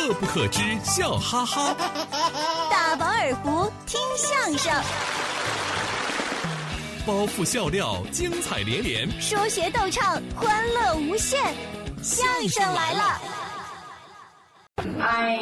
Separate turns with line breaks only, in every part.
乐不可支，笑哈哈；
大饱耳福，听相声；
包袱笑料，精彩连连；
说学逗唱，欢乐无限。相声来了！
哎，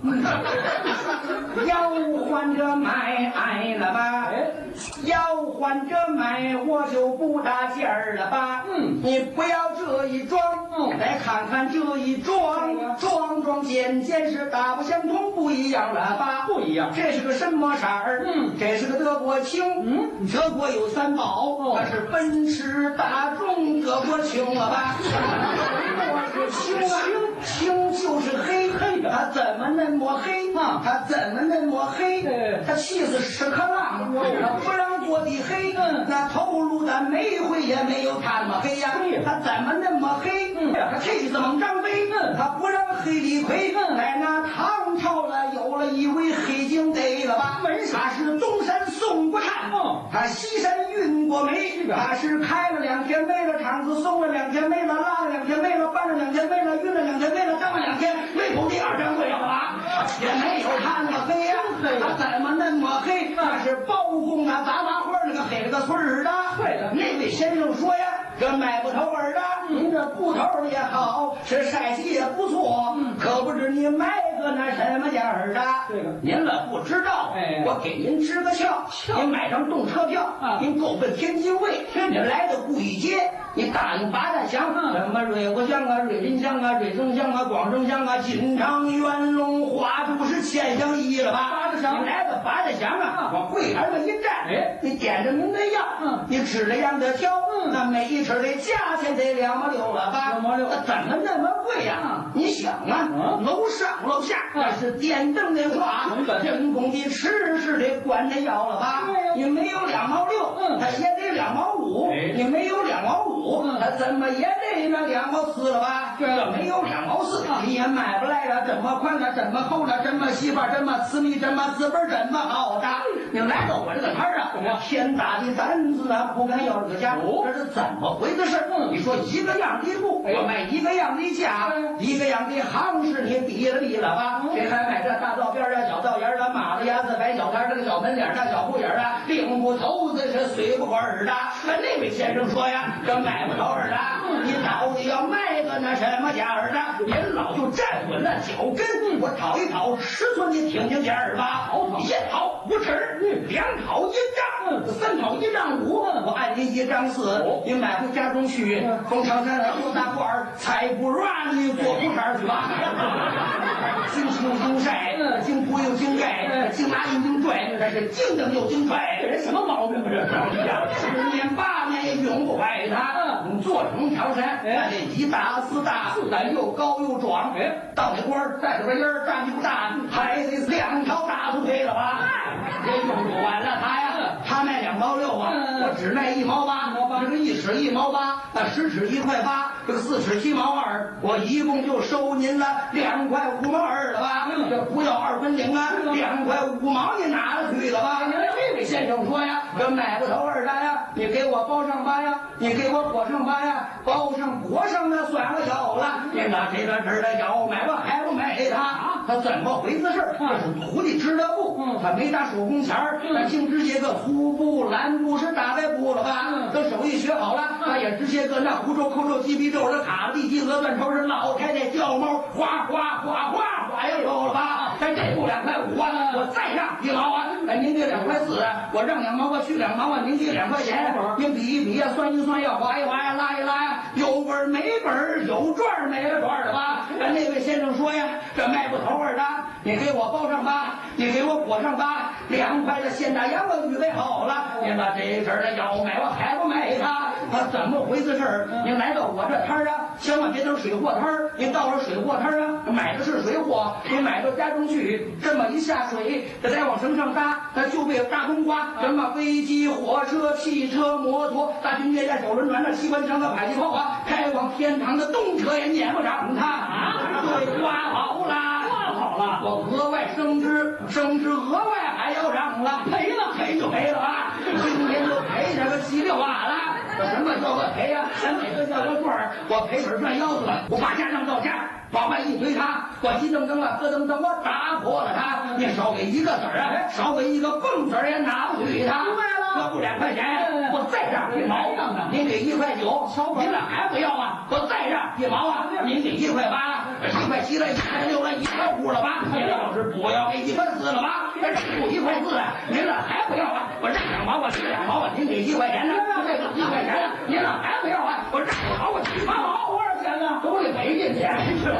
要换着买了吧？要换着买，我就不大劲儿了吧？你不要这一装，再看看这一装，装件是大不相同，不一样了吧？不一样，这是个什么色儿？这是个德国青。德国有三宝，那是奔驰、大众、德国青了吧？我是青啊，青就是黑。他怎么那么黑？他怎么那么黑？他气死屎壳郎，他不让过的黑。那头颅的煤灰也没有他那么黑呀。他怎么那么黑？他气死猛张飞，他不让黑李逵。在那唐朝了，有了一位黑警逮了吧？他是东山送过炭，他西山运过煤，他是开了2天煤了，厂子送了2天煤了，拉了2天煤了，搬了2天煤了，运了2天煤了，挣了2天，没土地2掌柜了吧？也没有他那么黑呀，他怎么那么黑？那是包公啊，杂花花那个黑了个村儿的。对的，那位先生说呀，这买不头儿的，您这布头也好，是晒洗也不错，可不知你买个那什么价儿的？这个您了不知道，我给您支个窍，您买张动车票，您够奔天津卫，您来到故意街，你答应八大乡，什么瑞国乡啊、瑞林乡啊、瑞增乡啊、广正乡啊、金昌、元龙、花都是千乡一了吧？八大乡，你来到八大乡啊，往柜台上一站，你点着您的药，你吃了样的挑，那每一吃的价钱得2毛6了吧？2毛6，那怎么那么贵呀？你想啊，楼上楼下那是电灯的话，人工的吃是得管着药了吧？你没有2毛6，他也得2毛5，你没有2毛5，他怎么也得那2毛4了吧？这没有2毛4，你也买不来了。这么宽的，这么厚的，这么细吧，这么私密，这么字本，这么好的。你来到我这个摊儿啊，天大的担子啊，不敢要这个价，这是怎么回的事？你说一个样的布，我卖一个样的价，一个样的行市，你比了吧？谁还买这大道边啊、小道沿啊、马子牙子、白小摊这个小门脸啊、小铺眼啊，领不头子是随不管的。那位先生说呀，这买不头儿的，你到底要卖个那什么价儿的？您老就站稳了脚跟，我讨一讨尺寸，你听听价儿吧。1讨5尺，2讨1丈，3讨1丈5，我按您1丈4，你买回家中去，从长山来做大褂儿，才不让你做裤衩去吧？经清经晒，经铺又经盖，经拿又经拽，这是经蹬又经拽，这人什么毛病啊？这10年8年也用不坏它。你做成长山，那得1大4大，4大又高又壮，到那官儿带着个烟儿，站不大，还得2条大腿配了吧？也用不完了他呀，他卖2毛6啊，我只卖1毛8，这个1尺1毛8，那10尺1块8，这个4尺7毛2，我一共就收您了2块5毛2了吧？这不要2分领啊，2块5毛你拿了去了吧？这位先生说呀，这买不头儿的呀，你给我包上吧呀，你给我裹上吧呀，包上裹上那算我有了，你拿这个纸的要买我还不买他怎么回事？这是土地织的布，他没打手工钱儿，他净织些个粗布、蓝布是大白布了吧？等手艺学好了，他也织些个那胡诌、扣诌、鸡皮皱的卡地鸡鹅断头是老太太掉毛，哗哗哗哗哗也有了吧？这布2块5啊，我再让1毛啊，您给2块4，我让2毛，我去2毛啊，您给2块钱，您比一比呀，算一算呀，划一划呀，拉一拉呀，有本儿没本儿，有赚儿没了赚儿的吧？那位先生说呀，这卖不头儿的，你给我包上吧，你给我裹上吧，2块的现大洋我预备好了，您把这阵儿的要买我还不买他怎么回事儿？您来到我这摊儿啊，千万别等水货摊儿，您到了水货摊儿啊，买的是水货，您买到家中去，这么一下水，这再往绳上搭，那就被大冬瓜，什么飞机、火车、汽车、摩托、大军列战、小轮船、那机关枪的迫击炮啊，开往天堂的动车也撵不上它对，刮好了。我额外升职额外还要涨了，赔就赔了啊！今天就赔这个稀里哗啦。什么叫我赔呀？咱每个叫个赚儿，我赔本赚腰子，我把家让到家， 往外一推它，我叽噔噔了，咯噔噔，我打破了它。你少给一个子儿啊，少给一个蹦子儿也拿不去它。
明白了。
要不2块钱，我再让1毛。您给1块9，您俩还不要啊？我再让1毛啊！您给1块8，1块7了，1块6了，1块5了吧？您要是不要给1块4了吧？这不1块4啊！您俩还不要啊？我让2毛，我给2毛啊！您给1块钱呢？这个1块钱呢？您俩还不要啊？我让2毛，我给8毛，多少钱呢？都得赔进去。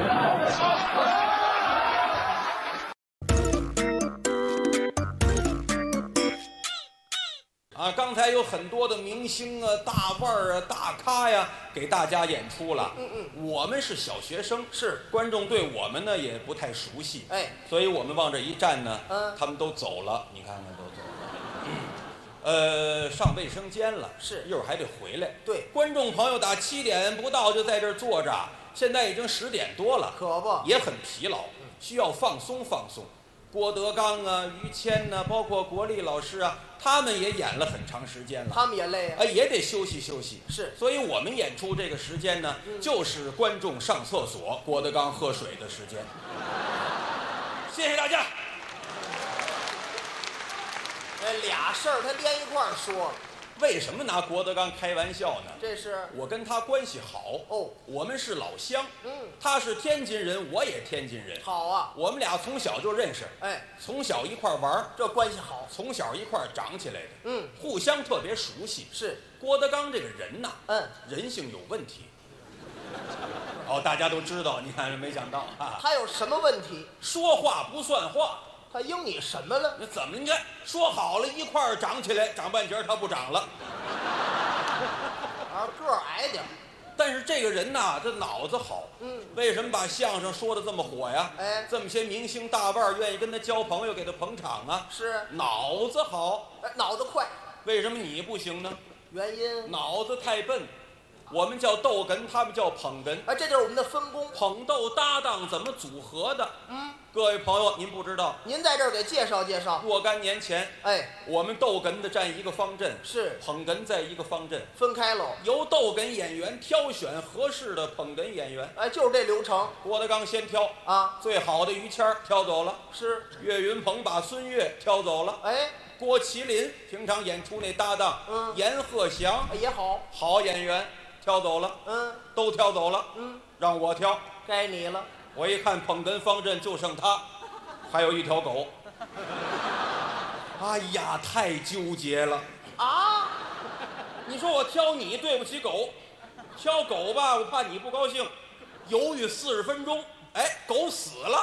刚才有很多的明星啊、大腕儿啊、大咖呀，给大家演出了。我们是小学生，
是
观众对我们呢也不太熟悉，
哎，
所以我们往这一站呢，他们都走了，你看看都走了。上卫生间了，
是
一会儿还得回来。
对，
观众朋友打7点不到就在这儿坐着，现在已经10点多了，
可不
也很疲劳，需要放松放松。郭德纲啊、于谦呐、包括国立老师啊，他们也演了很长时间了，
他们也累啊，
也得休息休息。
是，
所以我们演出这个时间呢，就是观众上厕所、郭德纲喝水的时间。谢谢大家。
俩事儿他连一块儿说了，
为什么拿郭德纲开玩笑呢？
这是
我跟他关系好
哦，
我们是老乡，他是天津人，我也天津人，
好啊，
我们俩从小就认识，从小一块玩，
这关系好，
从小一块长起来的，互相特别熟悉。
是
郭德纲这个人呐，人性有问题。大家都知道，你看没想到啊，
他有什么问题？
说话不算话。
他应你什么了？
那怎么？你看说好了一块儿长起来，长半截他不长了，
个儿矮点。
但是这个人呐，这脑子好。为什么把相声说的这么火呀？这么些明星大腕愿意跟他交朋友，给他捧场啊？
是
脑子好，
脑子快。
为什么你不行呢？
原因
脑子太笨。我们叫逗哏，他们叫捧哏。
这就是我们的分工。
捧逗搭档怎么组合的？各位朋友，您不知道，
您在这儿给介绍介绍。
若干年前，我们逗哏的站一个方阵，
是
捧哏在一个方阵，
分开喽。
由逗哏演员挑选合适的捧哏演员。
就是这流程。
郭德纲先挑
啊，
最好的于谦挑走了，
是
岳云鹏把孙越挑走了，郭麒麟平常演出那搭档，阎鹤祥
也好，
好演员。挑走了，都挑走了，让我挑，
该你了。
我一看捧哏方阵就剩他，还有一条狗。哎呀，太纠结了
啊！
你说我挑你对不起狗，挑狗吧，我怕你不高兴，犹豫40分钟，狗死了。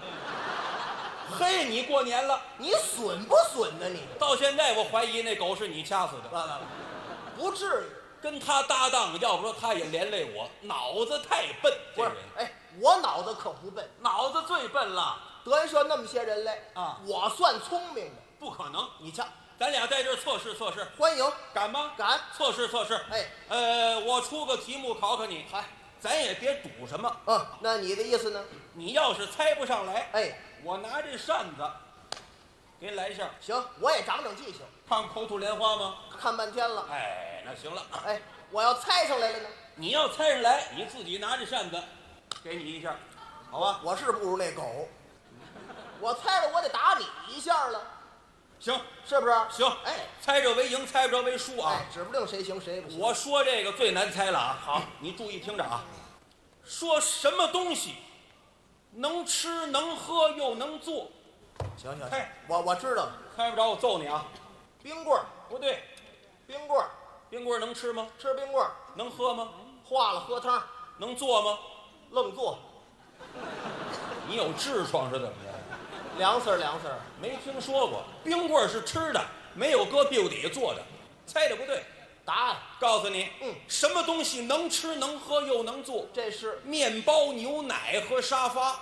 嘿，你过年了，
你损不损呢？你
到现在我怀疑那狗是你掐死的。
不至于。
跟他搭档，要不说他也连累我，脑子太笨。
不是，我脑子可不笨，
脑子最笨了。
德云社那么些人来啊，我算聪明的。
不可能，
你瞧，
咱俩在这儿测试测试，
欢迎，
敢吗？
敢，
测试测试。我出个题目考考你，咱也别赌什么。
那你的意思呢？
你要是猜不上来，我拿这扇子给你来一下。
行，我也长长记性。
看口吐莲花吗？
看半天了。
那行了。
我要猜上来了呢？
你要猜上来，你自己拿着扇子，给你一下，好吧？
我是不如那狗，我猜了我得打你一下了。
行，
是不是？
行。猜着为赢，猜不着为输啊。
指不定谁行谁不行。
我说这个最难猜了啊。好，你注意听着啊。说什么东西能吃能喝又能做？
行，我知道了。
猜不着我揍你啊！
冰棍儿
不对，
冰棍儿。
冰棍能吃吗？
吃冰棍儿。
能喝吗？
化了喝汤。
能做吗？
愣做。
你有痔疮是怎么着？
凉丝儿，
没听说过。冰棍是吃的，没有搁屁股底下做的。猜的不对。
答案
告诉你，什么东西能吃能喝又能做？
这是
面包、牛奶和沙发。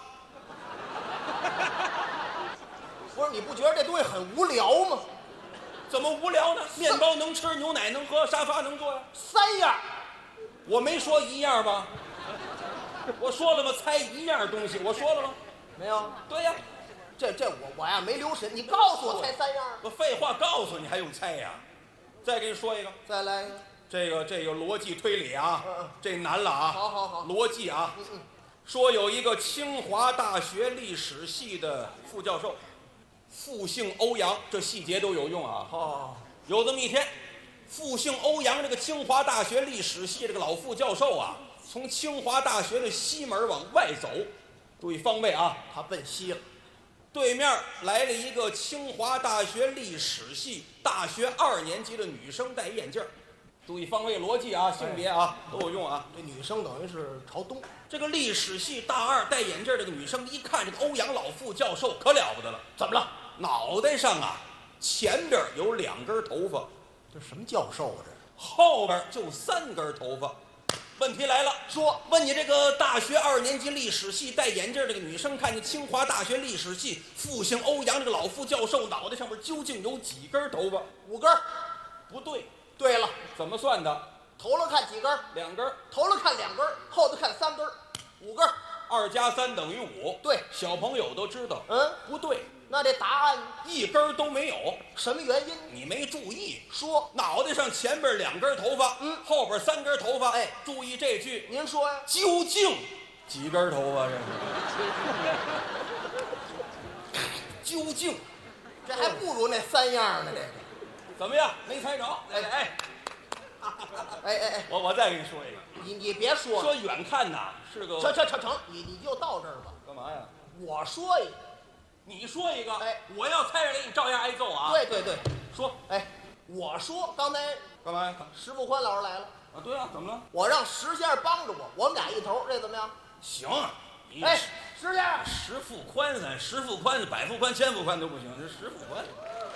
不是，你不觉得这东西很无聊吗？
怎么无聊呢？面包能吃，牛奶能喝，沙发能坐呀
，3样。
我没说1样吧？我说了吗？猜1样东西，我说了吗？
没有。
对呀，
这我呀没留神，你告诉我猜3样。
我废话告诉你还用猜呀？再给你说一个，
再来一个。
这个逻辑推理啊，这难了啊。
好。
逻辑啊， 说有一个清华大学历史系的副教授，复姓欧阳，这细节都有用啊。
哦，
有这么一天，复姓欧阳这个清华大学历史系这个老副教授啊，从清华大学的西门往外走，注意方位啊，
他奔西了。
对面来了一个清华大学历史系大学2年级的女生，戴眼镜。注意方位逻辑啊，性别啊都有用啊。
这女生等于是朝东。
这个历史系大2戴眼镜这个女生一看这个欧阳老副教授可了不得了，
怎么了？
脑袋上啊前边有2根头发，
这什么教授啊？这
后边就3根头发。问题来了，
说
问你这个大学2年级历史系戴眼镜这个女生，看见清华大学历史系复姓欧阳这个老副教授脑袋上面究竟有几根头发
？5根。
不对。
对了，
怎么算的？
头了看几根
？2根。
头了看2根，后头看3根，5根。
2加3等于5。
对，
小朋友都知道。不对。
那这答案
1根都没有。
什么原因？
你没注意。
说
脑袋上前边2根头发，后边3根头发。
哎，
注意这句。
您说呀？
究竟几根头发？这究竟，
这还不如那3样呢。这个
怎么样？没猜着？哎，我再给你说一个。
你别说了，
说远看呐是个。
成，你就到这儿吧。
干嘛呀？
我说一个，
你说一个。
哎，
我要猜着你照样挨揍啊。
对，
说。
哎，我说刚才
干嘛呀？
石富宽老师来了。
啊，对啊，怎么了？
我让石先生帮着我们俩一头，这怎么样？
行。
哎，石先生，
石富宽十富宽、百富宽、千富宽都不行，这石富宽。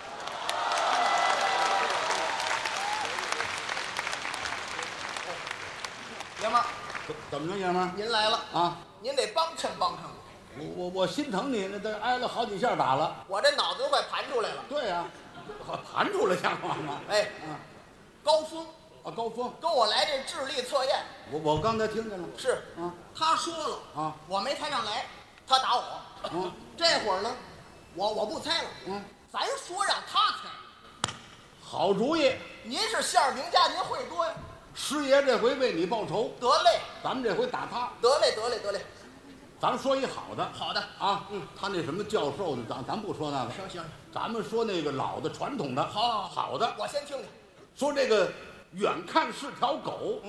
爷们儿，
怎么着，爷们儿？
您来了
啊！
您得帮衬我。
我心疼你，那都挨了好几下打了。
我这脑子都快盘出来了。
对呀，盘出来像话吗？
哎，高峰
啊，高峰
跟我来这智力测验。
我刚才听见了。
是
啊，
他说了
啊，
我没猜上来，他打我。这会儿呢，我不猜了。咱说让他猜。
好主意。
您是相声名家，您会多呀。
师爷这回为你报仇。
得嘞，
咱们这回打他。
得嘞。
咱说一好的。
好的
啊，他那什么教授的，咱不说那个。
行，
咱们说那个老的传统的。
好
的。
我先听听。
说这个远看是条狗，